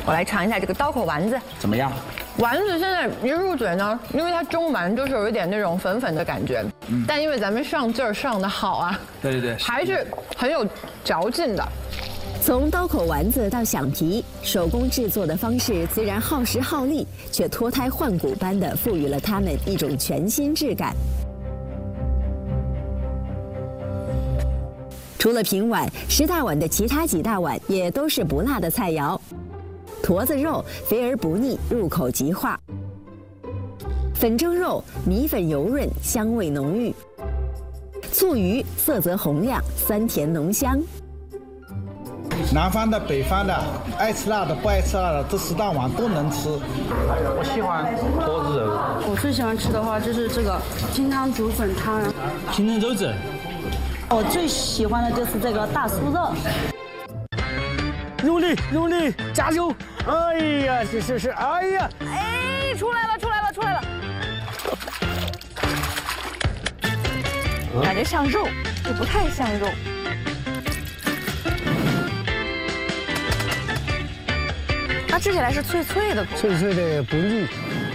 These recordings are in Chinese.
我来尝一下这个刀口丸子， 怎么样？ 丸子现在一入嘴呢，因为它中丸就是有一点那种粉粉的感觉，但因为咱们上劲儿上的好啊， 对， 还是很有嚼劲的。 从刀口丸子到响皮，手工制作的方式虽然耗时耗力，却脱胎换骨般的赋予了它们一种全新质感。除了平碗，10大碗的其他几大碗也都是不辣的菜肴。坨子肉肥而不腻，入口即化；粉蒸肉米粉油润，香味浓郁；醋鱼色泽红亮，酸甜浓香。 南方的、北方的，爱吃辣的、不爱吃辣的，这10大碗都能吃。 我喜欢坨子肉。 我最喜欢吃的话就是这个清汤煮粉汤， 清蒸肉子。 我最喜欢的就是这个大酥肉。 用力，加油！哎呀，是，哎呀， 哎，出来了！感觉像肉，又不太像肉。它吃起来是脆脆的， 脆的不腻。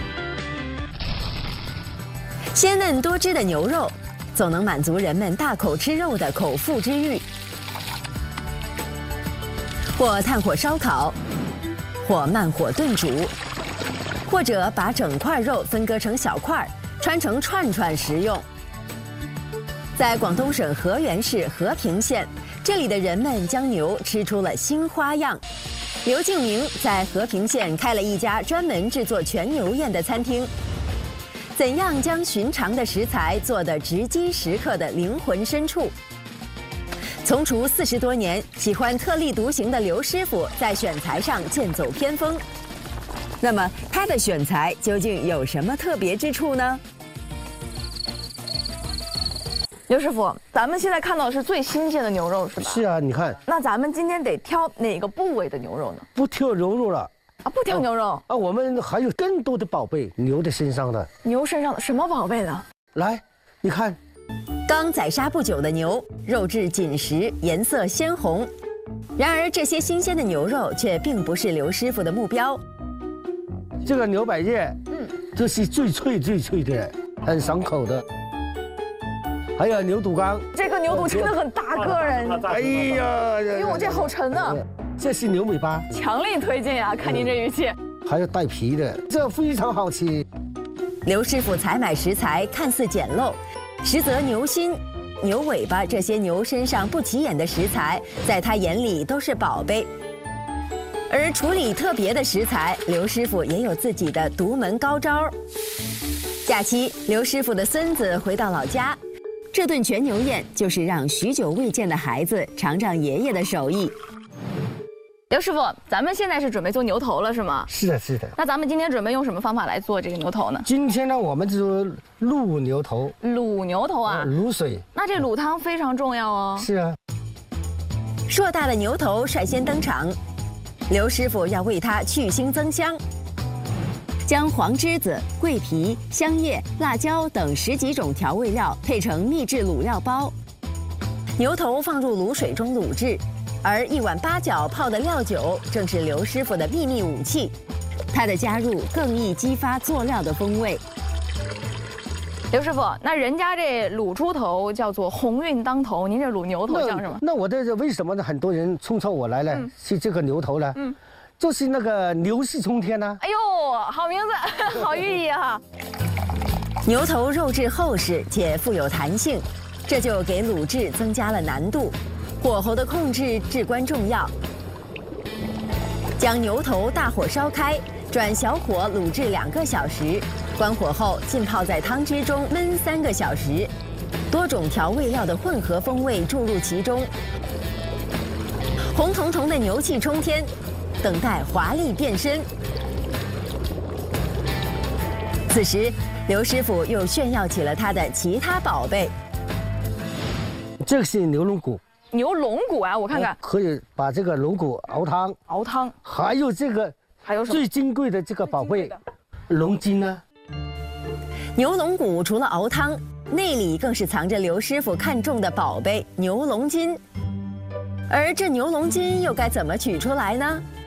鲜嫩多汁的牛肉，总能满足人们大口吃肉的口腹之欲。或炭火烧烤，或慢火炖煮，或者把整块肉分割成小块，穿成串串食用。在广东省河源市和平县，这里的人们将牛吃出了新花样。刘敬明在和平县开了一家专门制作全牛宴的餐厅。怎样将寻常的食材做得直击食客的灵魂深处？从厨40多年，喜欢特立独行的刘师傅在选材上剑走偏锋。那么他的选材究竟有什么特别之处呢？ 刘师傅，咱们现在看到的是最新鲜的牛肉，是吧？ 是啊，你看， 那咱们今天得挑哪个部位的牛肉呢？ 不挑牛肉了啊，不挑牛肉啊，我们还有更多的宝贝，牛的身上的。 牛身上的什么宝贝呢？ 来，你看。 刚宰杀不久的牛，肉质紧实，颜色鲜红。然而，这些新鲜的牛肉却并不是刘师傅的目标。 这个牛百叶，这是最脆的，很爽口的。还有牛肚肝， 这个牛肚真的很大个人。 哎呀， 哟，这好沉啊！ 这是牛尾巴， 强力推荐呀！看您这语气。 还有带皮的，这非常好吃。 刘师傅采买食材看似简陋。实则牛心、牛尾巴这些牛身上不起眼的食材，在他眼里都是宝贝。而处理特别的食材，刘师傅也有自己的独门高招。假期，刘师傅的孙子回到老家，这顿全牛宴就是让许久未见的孩子尝尝爷爷的手艺。 刘师傅，咱们现在是准备做牛头了，是吗？ 是的。 那咱们今天准备用什么方法来做这个牛头呢？ 今天呢，我们就卤牛头。 卤牛头啊？ 卤水。 那这卤汤非常重要哦。 是啊。 硕大的牛头率先登场，刘师傅要为它去腥增香，将黄栀子、桂皮、香叶、辣椒等10几种调味料配成秘制卤料包，牛头放入卤水中卤制。而1碗8角泡的料酒正是刘师傅的秘密武器，它的加入更易激发佐料的风味。 刘师傅，那人家这卤猪头叫做鸿运当头，您这卤牛头叫什么？ 那我这为什么呢？很多人冲着我来了，是这个牛头呢？就是那个牛气冲天呢。 哎呦，好名字，好寓意啊！ 牛头肉质厚实且富有弹性，这就给卤制增加了难度。火候的控制至关重要。将牛头大火烧开，转小火卤制2个小时，关火后浸泡在汤汁中焖3个小时，多种调味料的混合风味注入其中，红彤彤的牛气冲天，等待华丽变身。此时，刘师傅又炫耀起了他的其他宝贝。 这个是牛龙骨。 牛龙骨啊，我看看， 可以把这个龙骨熬汤，还有这个， 还有什么最金贵的这个宝贝，龙筋呢？ 牛龙骨除了熬汤，内里更是藏着刘师傅看中的宝贝牛龙筋。而这牛龙筋又该怎么取出来呢？